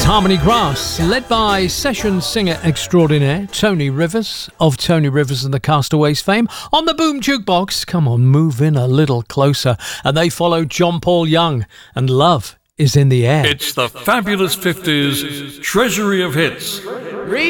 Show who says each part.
Speaker 1: Harmony Grass, led by session singer extraordinaire Tony Rivers of Tony Rivers and the Castaways fame. On the Boom Jukebox, come on, move in a little closer. And they follow John Paul Young and Love is in the Air.
Speaker 2: It's the Fabulous 50s Treasury of Hits.